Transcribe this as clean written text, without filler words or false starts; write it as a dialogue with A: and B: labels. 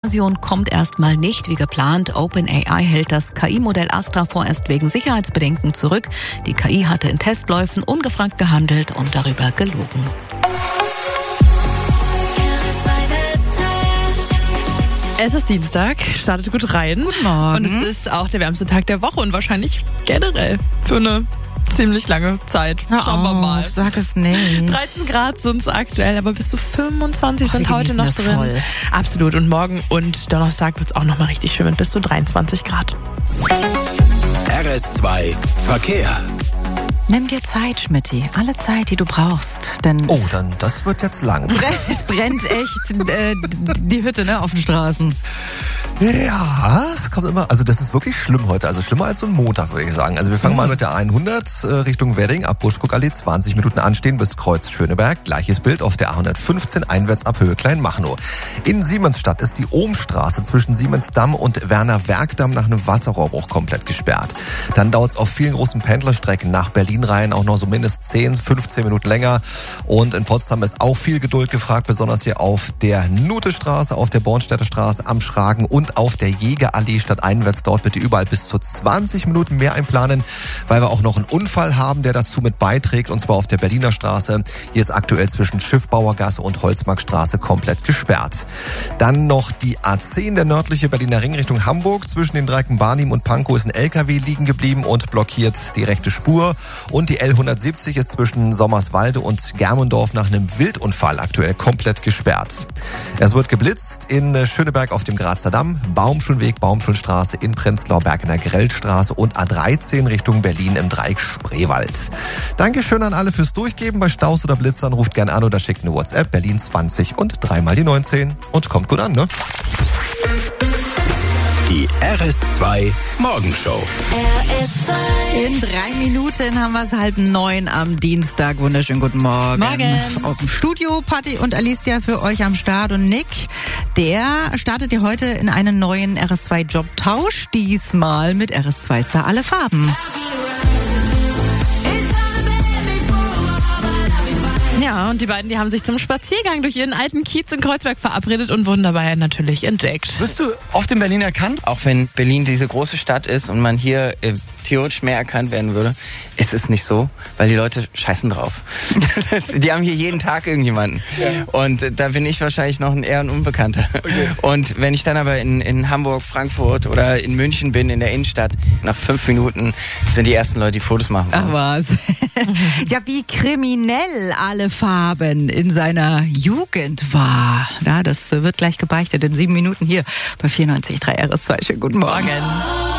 A: Version kommt erstmal nicht wie geplant. OpenAI hält das KI-Modell Astra vorerst wegen Sicherheitsbedenken zurück. Die KI hatte in Testläufen ungefragt gehandelt und darüber gelogen.
B: Es ist Dienstag, startet gut rein.
C: Guten Morgen.
B: Und es ist auch der wärmste Tag der Woche und wahrscheinlich generell für eine ziemlich lange Zeit. Schauen wir mal.
C: Sag es nicht.
B: 13 Grad sind es aktuell, aber bis zu 25 sind heute noch drin.
C: Voll.
B: Absolut. Und morgen und Donnerstag wird es auch nochmal richtig schön mit bis zu 23 Grad.
D: RS2 Verkehr.
C: Nimm dir Zeit, Schmitty. Alle Zeit, die du brauchst. Denn
E: das wird jetzt lang.
C: es brennt echt die Hütte, ne, auf den Straßen.
E: Ja, es kommt immer, also das ist wirklich schlimm heute, also schlimmer als so ein Montag, würde ich sagen. Also wir fangen mal mit der 100 Richtung Wedding, ab Buschkuckallee, 20 Minuten anstehen bis Kreuz Schöneberg. Gleiches Bild auf der A115 einwärts ab Höhe Kleinmachnow. In Siemensstadt ist die Ohmstraße zwischen Siemensdamm und Werner-Werkdamm nach einem Wasserrohrbruch komplett gesperrt. Dann dauert es auf vielen großen Pendlerstrecken nach Berlin rein auch noch so mindestens 10, 15 Minuten länger. Und in Potsdam ist auch viel Geduld gefragt, besonders hier auf der Nutestraße, auf der Bornstädter Straße, am Schragen und auf der Jägerallee stadteinwärts. Dort bitte überall bis zu 20 Minuten mehr einplanen, weil wir auch noch einen Unfall haben, der dazu mit beiträgt, und zwar auf der Berliner Straße. Hier ist aktuell zwischen Schiffbauergasse und Holzmarktstraße komplett gesperrt. Dann noch die A10, der nördliche Berliner Ring Richtung Hamburg. Zwischen den Dreiecken Barnim und Pankow ist ein LKW liegen geblieben und blockiert die rechte Spur. Und die L170 ist zwischen Sommerswalde und Germendorf nach einem Wildunfall aktuell komplett gesperrt. Es wird geblitzt in Schöneberg auf dem Grazer Damm, Baumschulenweg, Baumschulenstraße in Prenzlauer Berg in der Grellstraße und A13 Richtung Berlin im Dreieck Spreewald. Dankeschön an alle fürs Durchgeben. Bei Staus oder Blitzern ruft gern an oder schickt eine WhatsApp Berlin 20 und 3 mal die 19 und kommt gut an, ne?
D: Die RS2 Morgenshow.
C: In 3 Minuten haben wir es 8:30 am Dienstag. Wunderschönen guten Morgen.
B: Morgen.
C: Aus dem Studio, Patti und Alicia für euch am Start. Und Nick, der startet ja heute in einen neuen RS2-Jobtausch. Diesmal mit RS2-Star Alle Farben.
B: Ja, und die beiden, die haben sich zum Spaziergang durch ihren alten Kiez in Kreuzberg verabredet und wurden dabei natürlich entdeckt.
F: Wirst du oft in Berlin erkannt? Auch wenn Berlin diese große Stadt ist und man hier theoretisch mehr erkannt werden würde, ist es nicht so, weil die Leute scheißen drauf. Die haben hier jeden Tag irgendjemanden. Ja. Und da bin ich wahrscheinlich noch eher ein Unbekannter. Okay. Und wenn ich dann aber in Hamburg, Frankfurt oder in München bin, in der Innenstadt, nach 5 Minuten sind die ersten Leute, die Fotos machen.
C: Ach was. Ja, wie kriminell Alle Farben in seiner Jugend war. Ja, das wird gleich gebeichtet in 7 Minuten hier bei 94.3 RS2. Schönen guten Morgen.